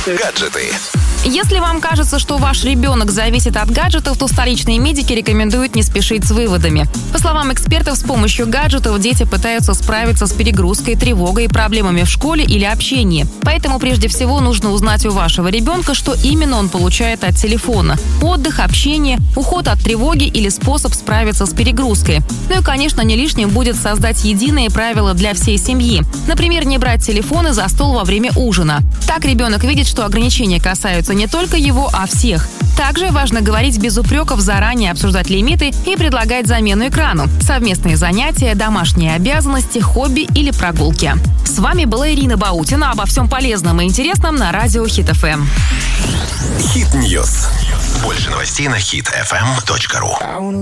Гаджеты. Если вам кажется, что ваш ребенок зависит от гаджетов, то столичные медики рекомендуют не спешить с выводами. По словам экспертов, с помощью гаджетов дети пытаются справиться с перегрузкой, тревогой, проблемами в школе или общении. Поэтому прежде всего нужно узнать у вашего ребенка, что именно он получает от телефона. Отдых, общение, уход от тревоги или способ справиться с перегрузкой. Ну и, конечно, не лишним будет создать единые правила для всей семьи. Например, не брать телефоны за стол во время ужина. Так ребенок видит, что ограничения касаются не только его, а всех. Также важно говорить без упреков, заранее обсуждать лимиты и предлагать замену экрану, совместные занятия, домашние обязанности, хобби или прогулки. С вами была Ирина Баутина. Обо всем полезном и интересном на радио Хит ФМ. Хит Ньюс. Больше новостей на hitfm.ru.